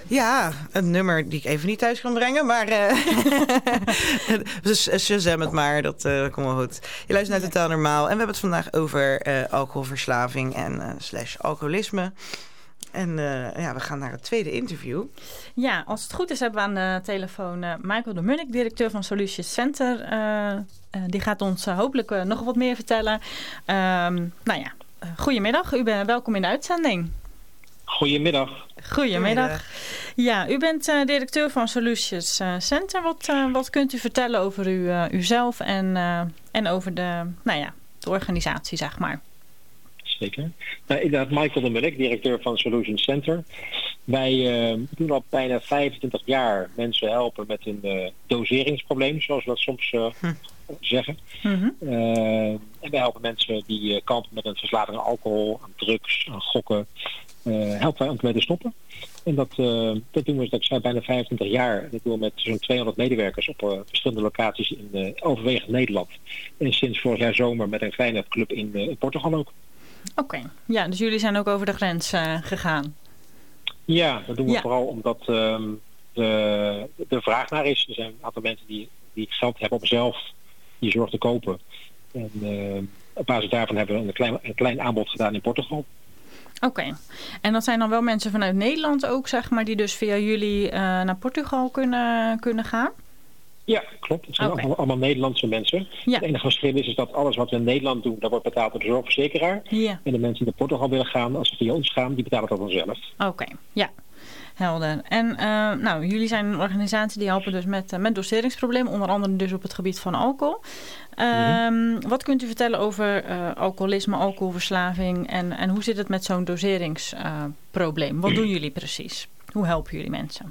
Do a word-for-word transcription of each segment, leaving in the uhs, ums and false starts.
Ja, een nummer die ik even niet thuis kan brengen, maar uh, dus Shazam het maar, dat uh, komt wel goed. Je luistert naar Totaal Normaal en we hebben het vandaag over uh, alcoholverslaving en uh, slash alcoholisme. En uh, ja, we gaan naar het tweede interview. Ja, als het goed is hebben we aan de telefoon uh, Michael de Munnik, directeur van Solutions Center. Uh, uh, die gaat ons uh, hopelijk uh, nog wat meer vertellen. Uh, nou ja, uh, goedemiddag. U bent welkom in de uitzending. Goedemiddag. Goedemiddag. Ja, u bent uh, directeur van Solutions uh, Center. Wat, uh, wat kunt u vertellen over u, uh, uzelf en, uh, en over de, nou ja, de organisatie, zeg maar? Zeker. Nou, inderdaad, Michael de Munnik, directeur van Solutions Center. Wij uh, doen al bijna vijfentwintig jaar mensen helpen met een uh, doseringsprobleem, zoals we dat soms uh, hm. zeggen. Mm-hmm. Uh, en wij helpen mensen die uh, kampen met een verslaving aan alcohol, aan drugs, aan gokken. Uh, helpen wij om mee te stoppen. En dat, uh, dat doen we, dat zijn bijna vijfentwintig jaar. Dat doen we met zo'n tweehonderd medewerkers op uh, verschillende locaties in uh, overwegend Nederland. En sinds vorig jaar zomer met een kleine club in, uh, in Portugal ook. Oké, okay. Ja, dus jullie zijn ook over de grens uh, gegaan? Ja, dat doen we ja. vooral omdat uh, de, de vraag naar is. Er zijn een aantal mensen die, die geld hebben om zelf die zorg te kopen. En uh, op basis daarvan hebben we een klein, een klein aanbod gedaan in Portugal. Oké, okay. En dat zijn dan wel mensen vanuit Nederland ook, zeg maar, die dus via jullie uh, naar Portugal kunnen, kunnen gaan? Ja, klopt. Het zijn okay. allemaal, allemaal Nederlandse mensen. Ja. Het enige verschil is, is dat alles wat we in Nederland doen, dat wordt betaald door de zorgverzekeraar. Ja. En de mensen die naar Portugal willen gaan, als ze via ons gaan, die betalen dat dan zelf. Oké, okay. Ja. Helder. En uh, nou, jullie zijn een organisatie die helpen dus met, uh, met doseringsproblemen, onder andere dus op het gebied van alcohol. Uh, mm-hmm. Wat kunt u vertellen over uh, alcoholisme, alcoholverslaving en, en hoe zit het met zo'n doseringsprobleem? Uh, Wat doen jullie precies? Hoe helpen jullie mensen?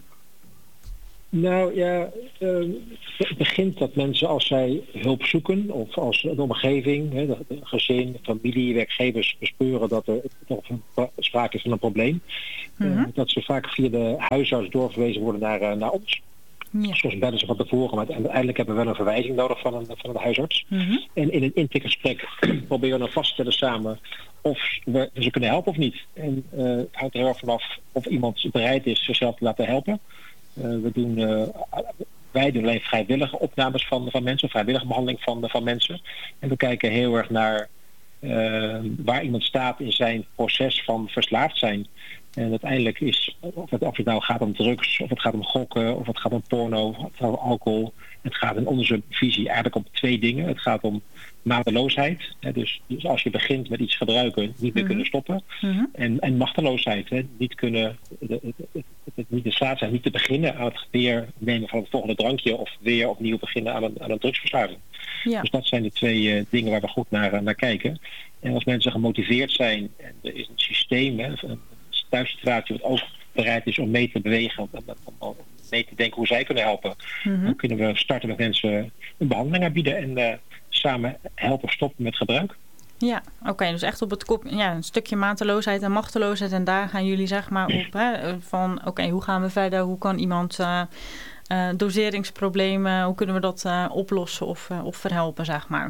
Nou ja, uh, het begint dat mensen als zij hulp zoeken of als de omgeving, hè, de, de gezin, familie, werkgevers bespeuren dat er toch sprake is van een probleem. Mm-hmm. Uh, dat ze vaak via de huisarts doorverwezen worden naar, uh, naar ons. Ja. Soms bellen ze van tevoren, maar uiteindelijk hebben we wel een verwijzing nodig van een, van een huisarts. Mm-hmm. En in een intakegesprek proberen we dan vast te stellen samen of we ze kunnen helpen of niet. En uh, het hangt er heel erg vanaf of iemand bereid is zichzelf te laten helpen. Uh, we doen, uh, wij doen alleen vrijwillige opnames van, van mensen, vrijwillige behandeling van, van mensen. En we kijken heel erg naar uh, waar iemand staat in zijn proces van verslaafd zijn. En uiteindelijk is, of het, of het nou gaat om drugs, of het gaat om gokken, of het gaat om porno, of het gaat om alcohol. Het gaat in onze visie eigenlijk om twee dingen. Het gaat om mateloosheid. Hè, dus, dus als je begint met iets gebruiken, niet meer mm-hmm. kunnen stoppen. Mm-hmm. En, en machteloosheid. Hè, niet kunnen, de, de, de, de, niet in staat zijn, niet te beginnen aan het weer nemen van het volgende drankje, of weer opnieuw beginnen aan een, aan een drugsverslaving. Ja. Dus dat zijn de twee uh, dingen waar we goed naar, uh, naar kijken. En als mensen gemotiveerd zijn, en er is een systeem, hè, een thuissituatie wat ook bereid is om mee te bewegen, om, om, om mee te denken hoe zij kunnen helpen. Mm-hmm. Dan kunnen we starten met mensen een behandeling aanbieden en uh, samen helpen stoppen met gebruik. Ja, oké. Okay, dus echt op het kop, ja, een stukje mateloosheid en machteloosheid. En daar gaan jullie zeg maar op, hè, van oké, okay, hoe gaan we verder? Hoe kan iemand uh, uh, doseringsproblemen, hoe kunnen we dat uh, oplossen of, uh, of verhelpen, zeg maar?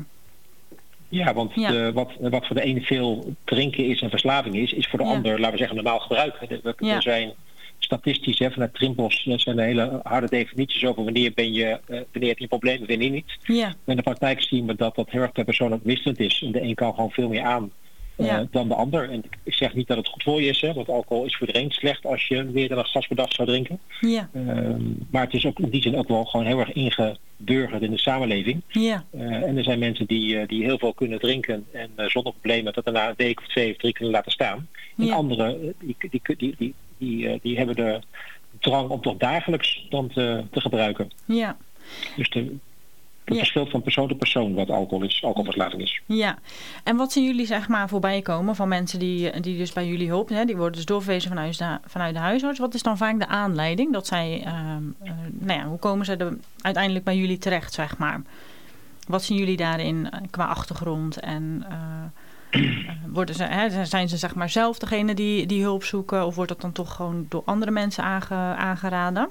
Ja, want ja. De, wat, wat voor de ene veel drinken is en verslaving is, is voor de ja. ander, laten we zeggen, normaal gebruik. We, ja. Er zijn statistisch, hè, vanuit Trimbos, er zijn hele harde definities over wanneer ben je, uh, wanneer heb je een probleem en wanneer niet. Ja. In de praktijk zien we dat dat heel erg per persoon ook wisselend is. En de een kan gewoon veel meer aan uh, ja. dan de ander. En ik zeg niet dat het goed voor je is, hè, want alcohol is voor iedereen slecht als je meer dan een glas per dag zou drinken. Ja. Uh, maar het is ook in die zin ook wel gewoon heel erg ingeburgerd in de samenleving. Ja. Uh, en er zijn mensen die, uh, die heel veel kunnen drinken en uh, zonder problemen dat daarna een week of twee of drie kunnen laten staan. En ja. anderen uh, die, die, die, die, die, die, uh, die hebben de drang om toch dagelijks dan te, te gebruiken. Ja. Dus de, het ja. verschilt van persoon tot persoon wat alcohol is, alcoholverslaving is. Ja, en wat zien jullie zeg maar voorbij komen van mensen die, die dus bij jullie hulp, hè, die worden dus doorverwezen vanuit de, vanuit de huisarts. Wat is dan vaak de aanleiding dat zij, uh, uh, nou ja, hoe komen ze er uiteindelijk bij jullie terecht, zeg maar? Wat zien jullie daarin uh, qua achtergrond en uh, uh, worden ze, hè, zijn ze zeg maar zelf degene die, die hulp zoeken of wordt dat dan toch gewoon door andere mensen aange, aangeraden?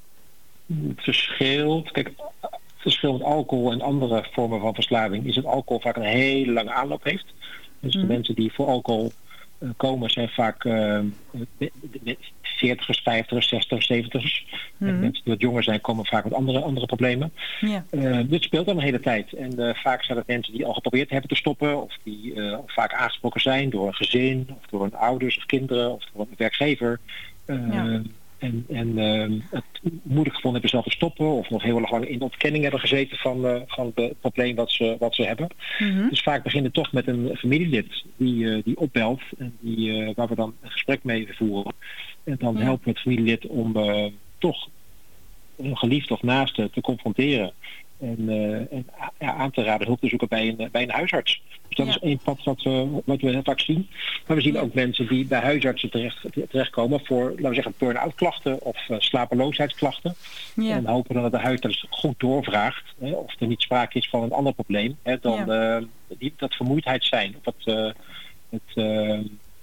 Het verschilt. Kijk, het verschil met alcohol en andere vormen van verslaving is dat alcohol vaak een hele lange aanloop heeft. Dus mm. de mensen die voor alcohol uh, komen zijn vaak uh, veertigers, vijftigers, zestigers, zeventigers. Mm-hmm. En mensen die wat jonger zijn komen vaak met andere, andere problemen. Ja. Uh, dit speelt al een hele tijd. En uh, vaak zijn het mensen die al geprobeerd hebben te stoppen. Of die uh, vaak aangesproken zijn door een gezin. Of door een ouders of kinderen. Of door een werkgever. Uh, ja. En, en uh, het moeilijk gevonden hebben zelf te stoppen. Of nog heel lang in ontkenning hebben gezeten van, uh, van het probleem wat ze, wat ze hebben. Mm-hmm. Dus vaak beginnen toch met een familielid die, uh, die opbelt. En die, uh, waar we dan een gesprek mee voeren. En dan ja. helpen we het familielid om uh, toch een geliefde of naaste te confronteren. En, uh, en ja, aan te raden hulp te zoeken bij een, bij een huisarts. Dus dat ja. is één pad wat we, wat we heel vaak zien. Maar we zien ja. ook mensen die bij huisartsen terecht, terechtkomen voor, laten we zeggen, burn-out klachten of uh, slapeloosheidsklachten. Ja. En hopen dan dat de huisarts goed doorvraagt, hè, of er niet sprake is van een ander probleem. Hè, dan ja. uh, die, dat vermoeidheid zijn. Of het, uh, het uh,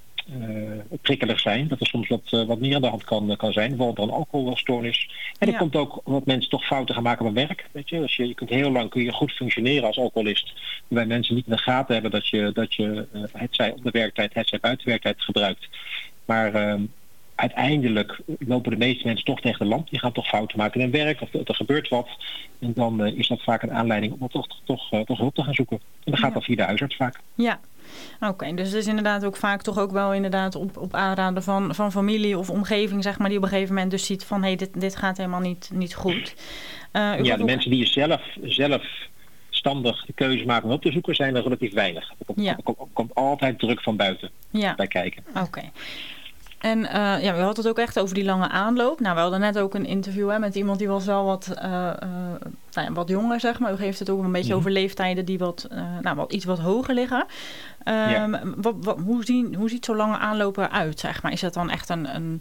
Uh, prikkelig zijn, dat er soms wat, uh, wat meer aan de hand kan, kan zijn, bijvoorbeeld een alcoholstoornis. En er ja. komt ook wat mensen toch fouten gaan maken op werk. Weet je? Dus je, je kunt heel lang kun je goed functioneren als alcoholist, waarbij mensen niet in de gaten hebben dat je, dat je uh, het zij op de werktijd, het zij buiten werktijd gebruikt. Maar uh, uiteindelijk lopen de meeste mensen toch tegen de lamp. Die gaan toch fouten maken in hun werk, of er gebeurt wat. En dan uh, is dat vaak een aanleiding om toch, toch, uh, toch hulp te gaan zoeken. En dat gaat ja. dan via de huisarts vaak. Ja. Oké, okay, dus het is inderdaad ook vaak toch ook wel inderdaad op, op aanraden van, van familie of omgeving, zeg maar, die op een gegeven moment dus ziet van hé, hey, dit, dit gaat helemaal niet, niet goed. Uh, ja, de ook... mensen die zelf, zelfstandig de keuze maken om hulp te zoeken, zijn er relatief weinig. Er komt, ja. er komt, er komt altijd druk van buiten ja. bij kijken. Oké. Okay. En uh, ja, we hadden het ook echt over die lange aanloop. Nou, we hadden net ook een interview hè, met iemand die was wel wat, uh, uh, nou ja, wat jonger, zeg maar. U geeft het ook een beetje mm-hmm. over leeftijden die wat, uh, nou, wat, iets wat hoger liggen. Um, ja. wat, wat, hoe, zien, hoe ziet zo'n lange aanloop eruit, zeg maar? Is dat dan echt een... een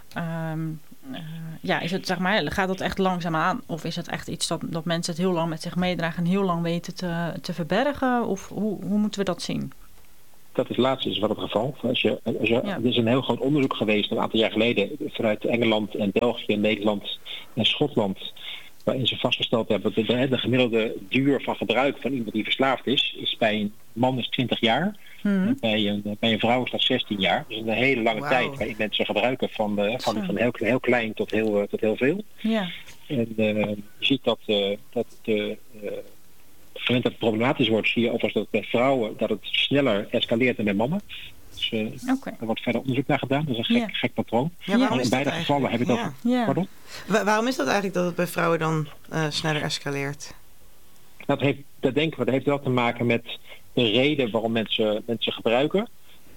um, uh, ja, is het, zeg maar, gaat dat echt langzaam aan? Of is het echt iets dat, dat mensen het heel lang met zich meedragen en heel lang weten te, te verbergen? Of hoe, hoe moeten we dat zien? Dat is laatste is wel het geval. Als je, als je, ja. Er is een heel groot onderzoek geweest een aantal jaar geleden vanuit Engeland en België, Nederland en Schotland, waarin ze vastgesteld hebben dat de, de gemiddelde duur van gebruik van iemand die verslaafd is, is bij een man is twintig jaar. Hmm. En bij een, bij een vrouw is dat zestien jaar. Dus een hele lange wow. tijd waarin mensen gebruiken van, uh, van, van heel, heel klein tot heel, uh, tot heel veel. Ja. En uh, je ziet dat, uh, dat de... Uh, op het moment dat het problematisch wordt, zie je overigens dat bij vrouwen dat het sneller escaleert dan bij mannen. Dus uh, okay. Er wordt verder onderzoek naar gedaan. Dat is een gek, ja. gek patroon. Ja, maar in beide gevallen heb ik dat... Ja. Ja. Pardon? Wa- waarom is dat eigenlijk dat het bij vrouwen dan uh, sneller escaleert? Dat, heeft, dat denken we, dat heeft wel te maken met de reden waarom mensen, mensen gebruiken.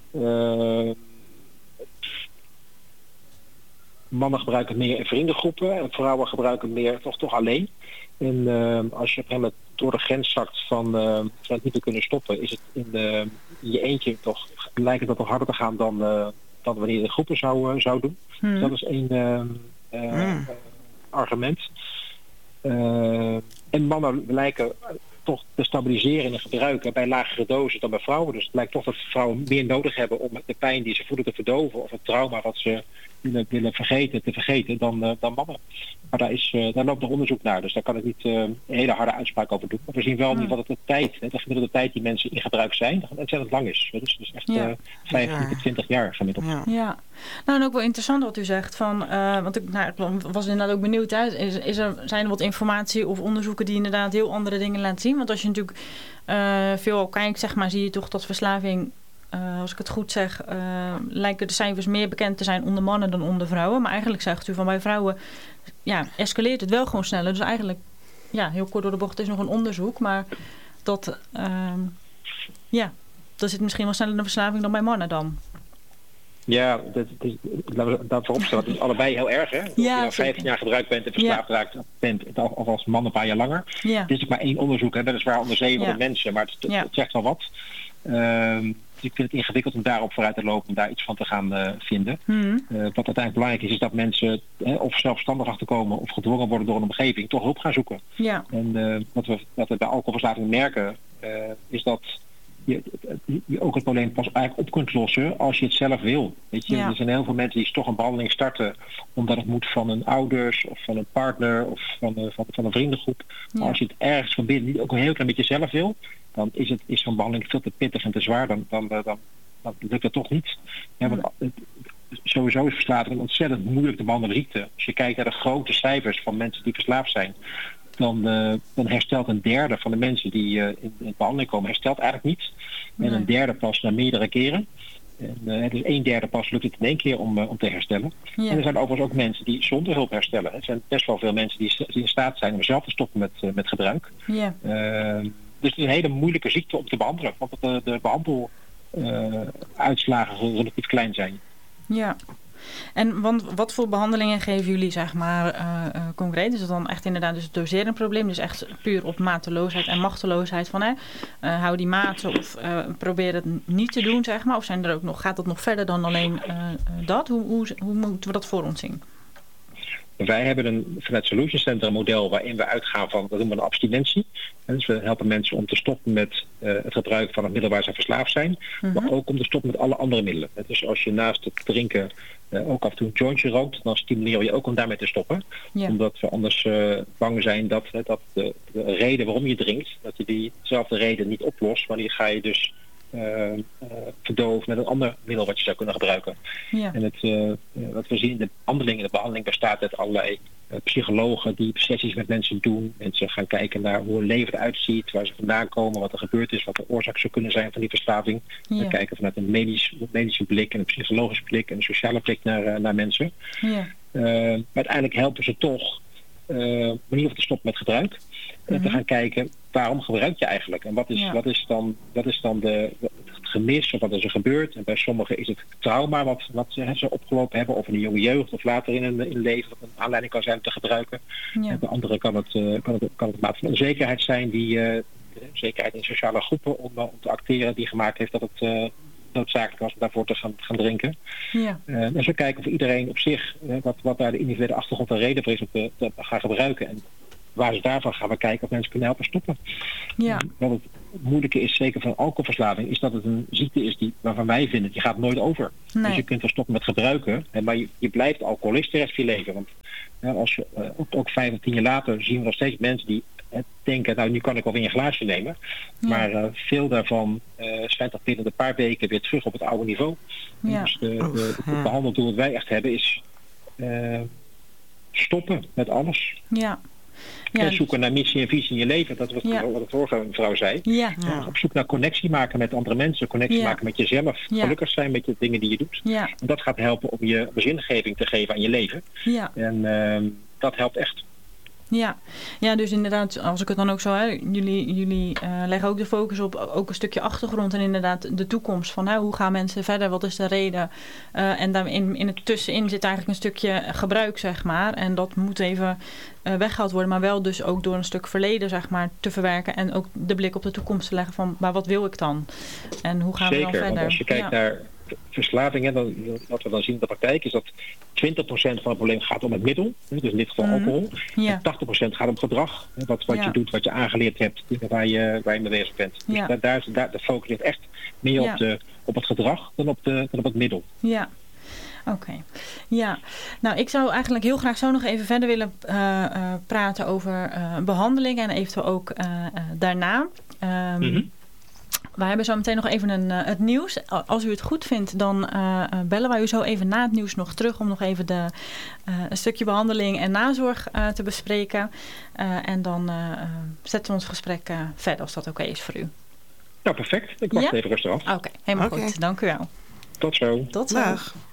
Uh, mannen gebruiken meer in vriendengroepen en vrouwen gebruiken meer toch, toch alleen. En uh, als je op een gegeven moment door de grens zakt van, uh, van het niet te kunnen stoppen, is het in, de, in je eentje toch lijkt het dat toch harder te gaan dan, uh, dan wanneer je de groepen zou, uh, zou doen. Hmm. Dus dat is één uh, uh, hmm. uh, argument. Uh, en mannen lijken toch te stabiliseren in het gebruiken bij lagere dosis dan bij vrouwen. Dus het lijkt toch dat vrouwen meer nodig hebben om de pijn die ze voelen te verdoven of het trauma wat ze willen, willen vergeten te vergeten dan, uh, dan mannen. Maar daar, is, uh, daar loopt nog onderzoek naar, dus daar kan ik niet uh, een hele harde uitspraak over doen. Maar we zien wel niet wat het de tijd, hè, de gemiddelde tijd die mensen in gebruik zijn, dat het lang is. Dus, dus echt ja. uh, vijftien tot twintig jaar gemiddeld. Ja. ja. Nou, en ook wel interessant wat u zegt. Van, uh, want ik, nou, ik was inderdaad ook benieuwd. Hè, is, is er, zijn er wat informatie of onderzoeken die inderdaad heel andere dingen laten zien? Want als je natuurlijk uh, veel kijkt, zeg maar, zie je toch dat verslaving... Uh, als ik het goed zeg, uh, lijken de cijfers meer bekend te zijn onder mannen dan onder vrouwen. Maar eigenlijk zegt u van bij vrouwen, ja, escaleert het wel gewoon sneller. Dus eigenlijk, ja, heel kort door de bocht is nog een onderzoek. Maar dat, uh, ja, dat zit misschien wel sneller in de verslaving dan bij mannen dan. Ja, dat, dat, laten we daarvoor opstellen. Het is allebei heel erg, hè? Als ja, je nou vijftien jaar gebruikt bent en verslaafd ja. raakt bent, of als man een paar jaar langer. Ja. Dit is maar één onderzoek, hè? Dat is waar onder zevenhonderd ja. mensen, maar het, ja. het zegt wel wat. Uh, ik vind het ingewikkeld om daarop vooruit te lopen, om daar iets van te gaan uh, vinden. Mm. Uh, wat uiteindelijk belangrijk is, is dat mensen uh, of zelfstandig achterkomen of gedwongen worden door een omgeving, toch hulp gaan zoeken. Ja. En uh, wat, we, wat we bij alcoholverslaving merken, uh, is dat je, je ook het probleem pas eigenlijk op kunt lossen als je het zelf wil. Weet je? Ja. Er zijn heel veel mensen die toch een behandeling starten omdat het moet van een ouders of van een partner of van, uh, van, van een vriendengroep. Maar ja. als je het ergens van binnen niet ook een heel klein beetje zelf wil, dan is, het, is zo'n behandeling veel te pittig en te zwaar. Dan, dan, dan, dan lukt het toch niet. Ja, want sowieso is verslaving een ontzettend moeilijk te behandelen ziekte. Als je kijkt naar de grote cijfers van mensen die verslaafd zijn, dan, uh, dan herstelt een derde van de mensen die uh, in, in behandeling komen, herstelt eigenlijk niet. Nee. En een derde pas na meerdere keren. En, uh, dus een derde pas lukt het in één keer om, uh, om te herstellen. Ja. En er zijn overigens ook mensen die zonder hulp herstellen. Er zijn best wel veel mensen die, die in staat zijn om zelf te stoppen met, uh, met gebruik. Ja. Uh, dus het is een hele moeilijke ziekte om te behandelen. Want de, de behandeluitslagen uh, relatief klein zijn. Ja. En want wat voor behandelingen geven jullie, zeg maar, uh, uh, concreet? Is het dan echt inderdaad dus het doserenprobleem? Dus echt puur op mateloosheid en machteloosheid van, hè, uh, hou die maten of uh, probeer het niet te doen, zeg maar? Of zijn er ook nog, gaat dat nog verder dan alleen uh, uh, dat? Hoe, hoe, hoe moeten we dat voor ons zien? Wij hebben een, vanuit Solution Center een model waarin we uitgaan van, dat noemen we een abstinentie. En dus we helpen mensen om te stoppen met uh, het gebruik van het middel waar ze verslaafd zijn. Mm-hmm. Maar ook om te stoppen met alle andere middelen. Dus als je naast het drinken uh, ook af en toe een jointje rookt, dan stimuleren je ook om daarmee te stoppen. Yeah. Omdat we anders uh, bang zijn dat, uh, dat de, de reden waarom je drinkt, dat je diezelfde reden niet oplost. Maar die ga je dus Uh, uh, verdoven met een ander middel wat je zou kunnen gebruiken. Ja. En het, uh, wat we zien in de behandeling, in de behandeling bestaat uit allerlei uh, psychologen die sessies met mensen doen. Mensen gaan kijken naar hoe hun leven eruit ziet, waar ze vandaan komen, wat er gebeurd is, wat de oorzaak zou kunnen zijn van die verslaving. Ja. We kijken vanuit een medisch, medische blik en een psychologische blik en een sociale blik naar, uh, naar mensen. Ja. Uh, maar uiteindelijk helpen ze toch uh, manier om te stoppen met gebruik. En mm-hmm. te gaan kijken, waarom gebruik je eigenlijk? En wat is, ja. wat is dan, wat is dan de, het gemis of wat is er gebeurd? En bij sommigen is het trauma wat, wat ze, ze opgelopen hebben, of in de jonge jeugd of later in een, in een leven, wat een aanleiding kan zijn om te gebruiken. Ja. En bij anderen kan het, uh, kan het, kan het een maat van onzekerheid zijn, die uh, zekerheid in sociale groepen om, om te acteren, die gemaakt heeft dat het uh, noodzakelijk was om daarvoor te gaan, gaan drinken. Ja. Uh, en zo kijken of iedereen op zich, uh, wat, wat daar de individuele achtergrond en reden voor is om te, te gaan gebruiken. En waar ze daarvan gaan we kijken of mensen kunnen helpen stoppen. Ja. Wat het moeilijke is, zeker van alcoholverslaving, is dat het een ziekte is die, waarvan wij vinden, die gaat nooit over. Nee. Dus je kunt wel stoppen met gebruiken, maar je, je blijft alcoholist de rest van je leven. Want ja, als je, uh, ook, ook vijf of tien jaar later zien we nog steeds mensen die uh, denken, nou nu kan ik wel weer een glaasje nemen. Ja. Maar uh, veel daarvan uh, schijnt dat binnen een paar weken weer terug op het oude niveau. Ja. Dus de, de, de, het behandeldoel wat wij echt hebben is uh, stoppen met alles. Ja. Ja, en zoeken naar missie en visie in je leven. Dat is wat, ja. wat de vorige mevrouw zei. Ja. Ja. Op zoek naar connectie maken met andere mensen. Connectie ja. maken met jezelf. Ja. Gelukkig zijn met de dingen die je doet. Ja. En dat gaat helpen om je zingeving te geven aan je leven. Ja. En uh, dat helpt echt. Ja. ja, dus inderdaad, als ik het dan ook zo... Hè, jullie jullie uh, leggen ook de focus op ook een stukje achtergrond... en inderdaad de toekomst van hè, hoe gaan mensen verder, wat is de reden... Uh, en daar in, in het tussenin zit eigenlijk een stukje gebruik, zeg maar... en dat moet even uh, weggehaald worden... maar wel dus ook door een stuk verleden, zeg maar, te verwerken... en ook de blik op de toekomst te leggen van... maar wat wil ik dan? En hoe gaan Zeker, we dan verder? Want als je kijkt ja. naar verslavingen, dan, wat we dan zien in de praktijk is dat twintig procent van het probleem gaat om het middel, dus in dit geval mm. alcohol. Ja. En tachtig procent gaat om gedrag, wat, wat ja. je doet, wat je aangeleerd hebt, dingen waar je, waar je mee bezig bent. Dus ja. daar, daar, daar, de focus ligt echt meer ja. op, de, op het gedrag dan op, de, dan op het middel. Ja. Oké, okay. ja. Nou, ik zou eigenlijk heel graag zo nog even verder willen uh, uh, praten over uh, behandeling en eventueel ook uh, uh, daarna. Um, mm-hmm. We hebben zo meteen nog even een, uh, het nieuws. Als u het goed vindt, dan uh, bellen wij u zo even na het nieuws nog terug... om nog even de, uh, een stukje behandeling en nazorg uh, te bespreken. Uh, en dan uh, zetten we ons gesprek uh, verder, als dat oké okay is voor u. Nou, perfect. Ik wacht ja? even rustig af. Oké, okay, helemaal okay. goed. Dank u wel. Tot zo. Tot zo. Dag.